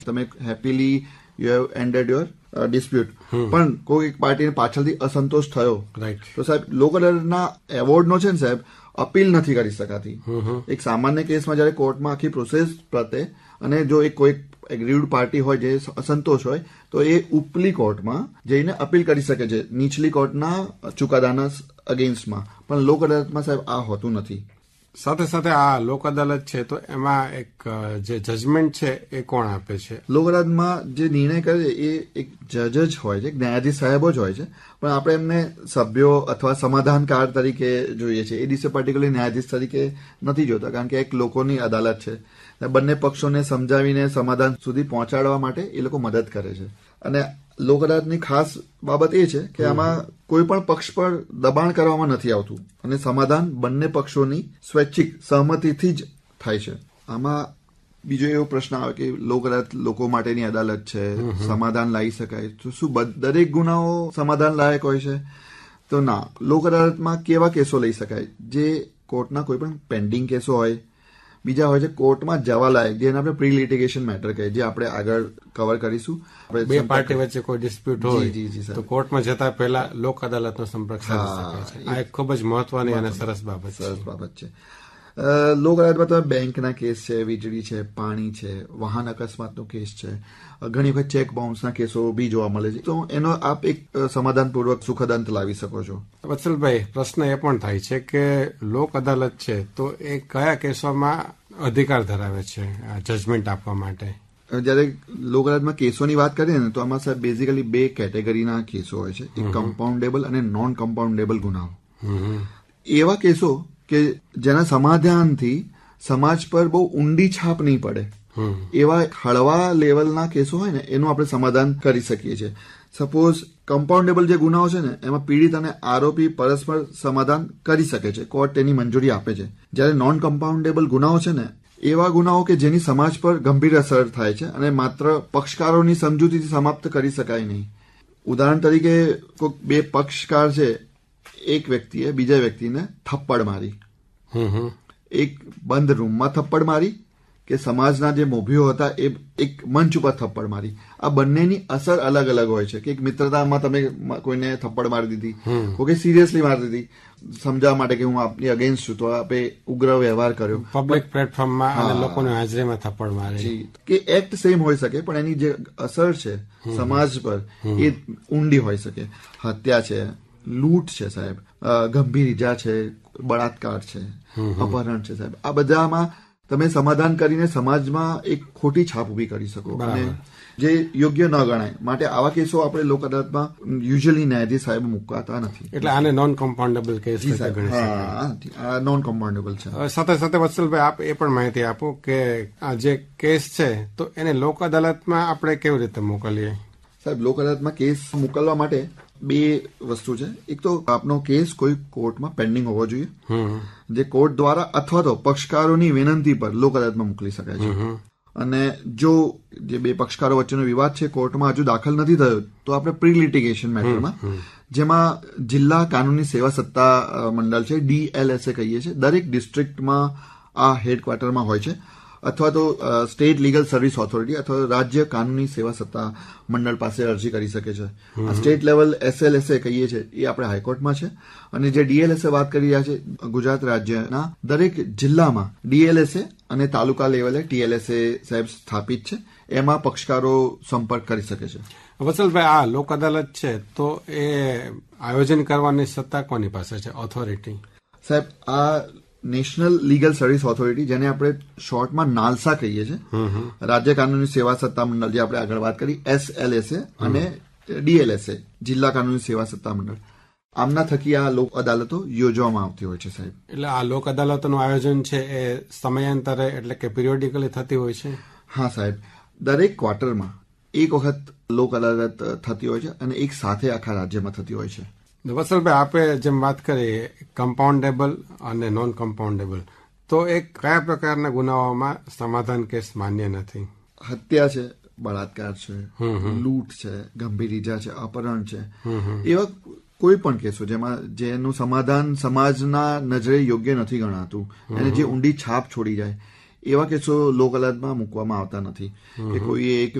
તમે happily you have ended your dispute, પણ કોઈ એક પાર્ટીને પાછળથી અસંતોષ થયો તો સાહેબ લોક અદાલતના એવોર્ડનો છે ને સાહેબ અપીલ નથી કરી શકાતી. એક સામાન્ય કેસમાં જયારે કોર્ટમાં આખી પ્રોસેસ પ્રતે અને જો એક કોઈ એગ્રીવડ પાર્ટી હોય જે અસંતોષ હોય તો એ ઉપલી કોર્ટમાં જઈને અપીલ કરી શકે છે નીચલી કોર્ટના ચુકાદાના અગેન્સ્ટમાં. પણ લોક અદાલતમાં સાહેબ આ હોતું નથી. સાથે સાથે આ લોક અદાલત છે તો એમાં એક જે જજમેન્ટ છે એ કોણ આપે છે? લોક અદાલતમાં જે નિર્ણય કરે છે એ એક જજ જ હોય છે, ન્યાયાધીશ સાહેબો જ હોય છે, પણ આપણે એમને સભ્યો અથવા સમાધાનકાર તરીકે જોઈએ છે. એ દિવસે પર્ટિક્યુલર ન્યાયાધીશ તરીકે નથી જોતા, કારણ કે એક લોકોની અદાલત છે. બંને પક્ષોને સમજાવીને સમાધાન સુધી પહોંચાડવા માટે એ લોકો મદદ કરે છે. અને લોક અદાલતની ખાસ બાબત એ છે કે આમાં કોઈ પણ પક્ષ પર દબાણ કરવામાં નથી આવતું અને સમાધાન બંને પક્ષોની સ્વૈચ્છિક સહમતિથી જ થાય છે. આમાં બીજો એવો પ્રશ્ન આવે કે લોક અદાલત લોકો માટેની અદાલત છે, સમાધાન લાવી શકાય તો શું દરેક ગુનાઓ સમાધાન લાયક હોય છે? તો ના. લોક અદાલતમાં કેવા કેસો લઈ શકાય? જે કોર્ટના કોઈ પણ પેન્ડિંગ કેસો હોય, બીજા હોય છે કોર્ટમાં જવા લાયક, જેને આપણે પ્રી લિટિગેશન મેટર કહીએ, જે આપણે આગળ કવર કરીશું. બે પાર્ટી વચ્ચે કોઈ ડિસ્પ્યુટ હોય તો કોર્ટમાં જતા પહેલા લોક અદાલતનો સંપર્ક સાધી શકાય છે. આ એક ખૂબ જ મહત્વની અને સરસ બાબત છે. લોક અદાલતમાં તમે બેંકના કેસ છે, વીજળી છે, પાણી છે, વાહન અકસ્માતનો કેસ છે, ઘણી વખત ચેક બાઉન્સના કેસો બી જોવા મળે છે. તો એનો આપ એક સમાધાનપૂર્વક સુખદ અંત લાવી શકો છો. વત્સલભાઈ, પ્રશ્ન એ પણ થાય છે કે લોક અદાલત છે તો એ કયા કેસોમાં અધિકાર ધરાવે છે જજમેન્ટ આપવા માટે? જયારે લોક અદાલતમાં કેસોની વાત કરીએ ને તો આમાં સાહેબ બેઝિકલી બે કેટેગરીના કેસો હોય છે, એક કમ્પાઉન્ડેબલ અને નોન કમ્પાઉન્ડેબલ ગુનાઓ. એવા કેસો કે જેના સમાધાનથી સમાજ પર બહુ ઊંડી છાપ નહીં પડે, એવા હળવા લેવલના કેસો હોય ને એનું આપણે સમાધાન કરી શકીએ છીએ. સપોઝ કમ્પાઉન્ડેબલ જે ગુનાઓ છે ને એમાં પીડિત અને આરોપી પરસ્પર સમાધાન કરી શકે છે, કોર્ટ તેની મંજૂરી આપે છે. જ્યારે નોન કમ્પાઉન્ડેબલ ગુનાઓ છે ને એવા ગુનાઓ કે જેની સમાજ પર ગંભીર અસર થાય છે અને માત્ર પક્ષકારોની સમજૂતીથી સમાપ્ત કરી શકાય નહીં. ઉદાહરણ તરીકે કોઈ બે પક્ષકાર છે, એક વ્યક્તિએ બીજા વ્યક્તિને થપ્પડ મારી, એક બંધ રૂમમાં થપ્પડ મારી કે સમાજના જે મોભીઓ હતા એ એક મંચ ઉપર થપ્પડ મારી. આ બંનેની અસર અલગ અલગ હોય છે. કે એક મિત્રતામાં તમે કોઈને થપ્પડ મારી દીધી, કોઈ સિરિયસલી મારી દીધી સમજાવવા માટે કે હું આપની અગેન્સ્ટ છું, તો આપે ઉગ્ર વ્યવહાર કર્યો પબ્લિક પ્લેટફોર્મમાં અને લોકોની હાજરીમાં થપ્પડ મારી. કે એક્ટ સેમ હોઈ શકે પણ એની જે અસર છે સમાજ પર એ ઊંડી હોઈ શકે. હત્યા છે, લૂંટ છે સાહેબ, ગંભીર ઈજા છે, બળાત્કાર છે, અપહરણ છે સાહેબ, આ બધામાં તમે સમાધાન કરીને સમાજમાં એક ખોટી છાપ ઉભી કરી શકો અને જે યોગ્ય ન ગણાય. માટે આવા કેસો આપણે લોક અદાલતમાં યુઝ્યુઅલી ન્યાયાધીશ સાહેબ મુકાતા નથી. એટલે આને નોન કમ્પાઉન્ડેબલ કેસ ગણી શકાય. નોન કમ્પાઉન્ડેબલ છે. સાથે સાથે વત્સલભાઈ, આપ એ પણ માહિતી આપો કે આ જે કેસ છે તો એને લોક અદાલતમાં આપણે કેવી રીતે મોકલીએ? સાહેબ, લોક અદાલતમાં કેસ મોકલવા માટે બે વસ્તુ છે. એક તો આપનો કેસ કોઈ કોર્ટમાં પેન્ડિંગ હોવો જોઈએ, જે કોર્ટ દ્વારા અથવા તો પક્ષકારોની વિનંતી પર લોક અદાલતમાં મોકલી શકાય છે. અને જો જે બે પક્ષકારો વચ્ચેનો વિવાદ છે કોર્ટમાં હજુ દાખલ નથી થયો તો આપણે પ્રી લિટિગેશન મેટરમાં, જેમાં જિલ્લા કાનૂની સેવા સત્તા મંડળ છે, DLSA કહીએ છીએ, દરેક ડિસ્ટ્રિક્ટમાં આ હેડક્વાર્ટરમાં હોય છે, અથવા તો સ્ટેટ લીગલ સર્વિસ ઓથોરિટી અથવા રાજ્ય કાનૂની સેવા સત્તા મંડળ પાસે અરજી કરી શકે છે. સ્ટેટ લેવલ SLSA કહીએ છીએ એ આપણે હાઈકોર્ટમાં છે. અને જે DLSA વાત કરી રહ્યા છે, ગુજરાત રાજ્યના દરેક જિલ્લામાં DLSA અને તાલુકા લેવલે TLSA સાહેબ સ્થાપિત છે. એમાં પક્ષકારો સંપર્ક કરી શકે છે. વત્સલભાઈ, આ લોક અદાલત છે તો એ આયોજન કરવાની સત્તા કોની પાસે છે, ઓથોરિટી? સાહેબ, આ નેશનલ લીગલ સર્વિસ ઓથોરિટી, જેને આપણે શોર્ટમાં નાલસા કહીએ છીએ, રાજ્ય કાનૂની સેવા સત્તા મંડળ, જે આપણે આગળ વાત કરી, SLSA અને DLSA, જિલ્લા કાનૂની સેવા સત્તા મંડળ, આમના થકી આ લોક અદાલતો યોજવામાં આવતી હોય છે સાહેબ. એટલે આ લોક અદાલતોનું આયોજન છે એ સમયાંતરે એટલે કે પિરિયોડિકલી થતી હોય છે? હા સાહેબ, દરેક ક્વાર્ટરમાં એક વખત લોક અદાલત થતી હોય છે અને એક સાથે આખા રાજ્યમાં થતી હોય છે. વત્સલભાઈ, આપે જેમ વાત કરી કમ્પાઉન્ડેબલ અને નોન કમ્પાઉન્ડેબલ, તો એ કયા પ્રકારના ગુનાઓમાં સમાધાન કેસ માન્ય નથી? હત્યા છે, બળાત્કાર છે, લૂંટ છે, ગંભીર ઈજા છે, અપહરણ છે, એવા કોઈ પણ કેસો જેનું સમાધાન સમાજના નજરે યોગ્ય નથી ગણાતું અને જે ઊંડી છાપ છોડી જાય એવા કેસો લોક અદાલતમાં મૂકવામાં આવતા નથી કે કોઈ એક